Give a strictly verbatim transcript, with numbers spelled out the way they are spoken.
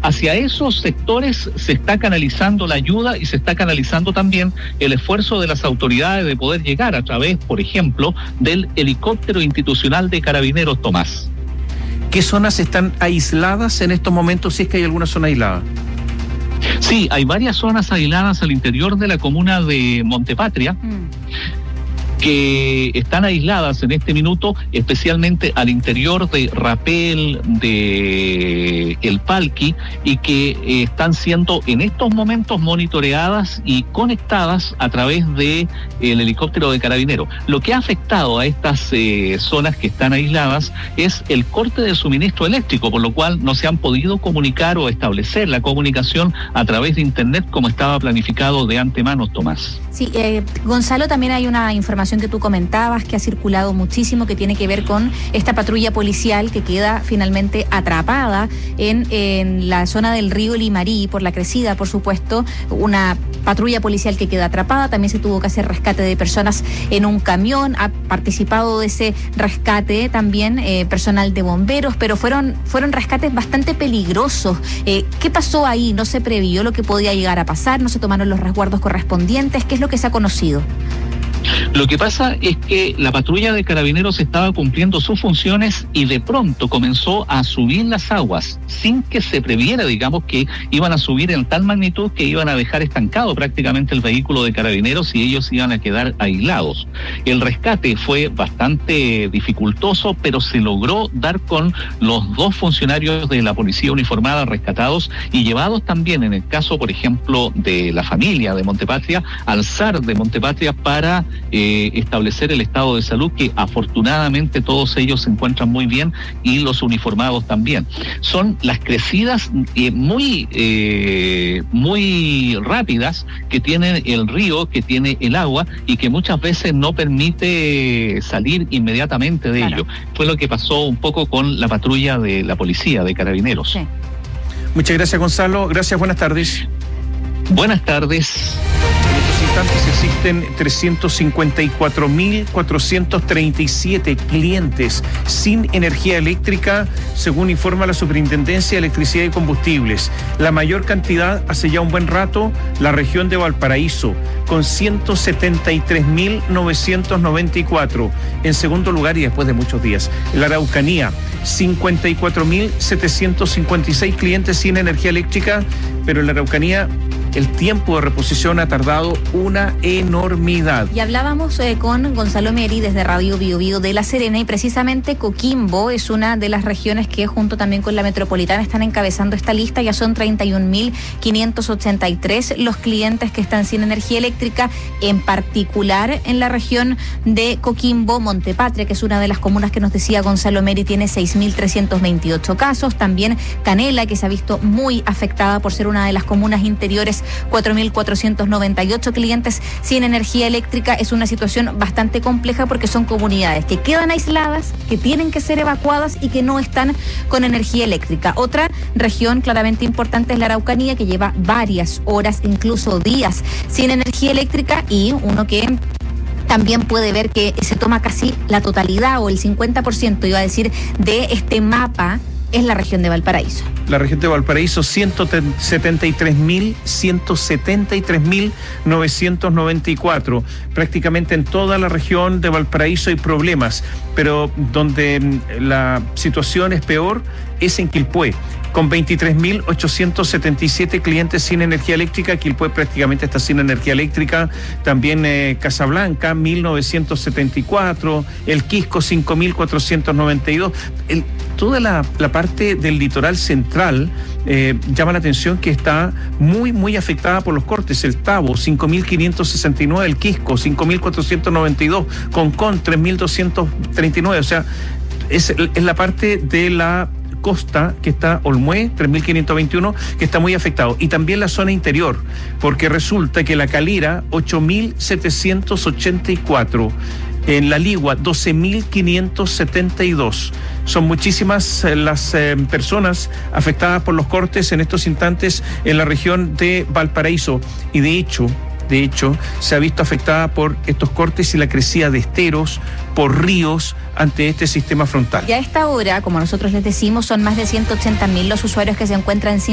Hacia esos sectores se está canalizando la ayuda y se está canalizando también el esfuerzo de las autoridades de poder llegar a través, por ejemplo, del helicóptero institucional de Carabineros, Tomás. ¿Qué zonas están aisladas en estos momentos, si es que hay alguna zona aislada? Sí, hay varias zonas aisladas al interior de la comuna de Montepatria, mm. que están aisladas en este minuto, especialmente al interior de Rapel, de El Palqui, y que eh, están siendo en estos momentos monitoreadas y conectadas a través de el helicóptero de Carabineros. Lo que ha afectado a estas eh, zonas que están aisladas es el corte de suministro eléctrico, por lo cual no se han podido comunicar o establecer la comunicación a través de internet como estaba planificado de antemano, Tomás. Sí, eh, Gonzalo, también hay una información que tú comentabas que ha circulado muchísimo, que tiene que ver con esta patrulla policial que queda finalmente atrapada en, en la zona del río Limarí, por la crecida, por supuesto, una patrulla policial que queda atrapada. También se tuvo que hacer rescate de personas en un camión, ha participado de ese rescate también eh, personal de bomberos, pero fueron, fueron rescates bastante peligrosos. Eh, ¿Qué pasó ahí? ¿No se previó lo que podía llegar a pasar? ¿No se tomaron los resguardos correspondientes? ¿Qué es lo que se ha conocido? Lo que pasa es que la patrulla de Carabineros estaba cumpliendo sus funciones y de pronto comenzó a subir las aguas sin que se previera, digamos, que iban a subir en tal magnitud que iban a dejar estancado prácticamente el vehículo de Carabineros y ellos iban a quedar aislados. El rescate fue bastante dificultoso, pero se logró dar con los dos funcionarios de la policía uniformada rescatados y llevados también, en el caso, por ejemplo, de la familia de Montepatria, al S A R de Montepatria para Eh, establecer el estado de salud, que afortunadamente todos ellos se encuentran muy bien y los uniformados también. Son las crecidas eh, muy eh, muy rápidas que tiene el río, que tiene el agua y que muchas veces no permite salir inmediatamente de claro. ello. Fue lo que pasó un poco con la patrulla de la policía de Carabineros. Sí. Muchas gracias, Gonzalo. Gracias, buenas tardes. Buenas tardes. Existen trescientos cincuenta y cuatro mil cuatrocientos treinta y siete clientes sin energía eléctrica, según informa la Superintendencia de Electricidad y Combustibles. La mayor cantidad hace ya un buen rato, la región de Valparaíso, con ciento setenta y tres mil novecientos noventa y cuatro. En segundo lugar, y después de muchos días, la Araucanía, cincuenta y cuatro mil setecientos cincuenta y seis clientes sin energía eléctrica, pero en la Araucanía el tiempo de reposición ha tardado una enormidad. Y hablábamos eh, con Gonzalo Mieri desde Radio Bio Bio de La Serena, y precisamente Coquimbo es una de las regiones que junto también con la metropolitana están encabezando esta lista. Ya son treinta y un mil quinientos ochenta y tres los clientes que están sin energía eléctrica, en particular en la región de Coquimbo. Montepatria, que es una de las comunas que nos decía Gonzalo Mieri, tiene seis mil trescientos veintiocho casos. También Canela, que se ha visto muy afectada por ser una de las comunas interiores, cuatro mil cuatrocientos noventa y ocho clientes sin energía eléctrica. Es una situación bastante compleja porque son comunidades que quedan aisladas, que tienen que ser evacuadas y que no están con energía eléctrica. Otra región claramente importante es la Araucanía, que lleva varias horas, incluso días, sin energía eléctrica, y uno que también puede ver que se toma casi la totalidad o el cincuenta por ciento, iba a decir, de este mapa es la región de Valparaíso. La región de Valparaíso, ciento setenta y tres mil novecientos noventa y cuatro. Prácticamente en toda la región de Valparaíso hay problemas, pero donde la situación es peor es en Quilpué, con veintitrés mil ochocientos setenta y siete clientes sin energía eléctrica. Quilpué prácticamente está sin energía eléctrica. También eh, Casablanca, mil novecientos setenta y cuatro. El Quisco, cinco mil cuatrocientos noventa y dos. El, toda la, la parte del litoral central eh, llama la atención que está muy, muy afectada por los cortes. El Tabo, cinco mil quinientos sesenta y nueve. El Quisco, cinco mil cuatrocientos noventa y dos. Concón, tres mil doscientos treinta y nueve. O sea, es, es la parte de la costa que está, Olmué, tres mil quinientos veintiuno, que está muy afectado. Y también la zona interior, porque resulta que la Calera, ocho mil setecientos ochenta y cuatro. En la Ligua, doce mil quinientos setenta y dos. Son muchísimas eh, las eh, personas afectadas por los cortes en estos instantes en la región de Valparaíso. Y de hecho, de hecho, se ha visto afectada por estos cortes y la crecida de esteros, por ríos, ante este sistema frontal. Y a esta hora, como nosotros les decimos, son más de ciento ochenta mil los usuarios que se encuentran sin